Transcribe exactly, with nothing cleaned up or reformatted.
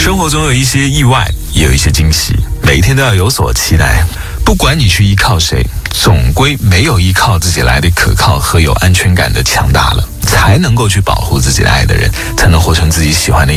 生活中有一些意外，也有一些惊喜，每一天都要有所期待。不管你去依靠谁，总归没有依靠自己来的可靠和有安全感的强大了，才能够去保护自己的爱的人，才能活成自己喜欢的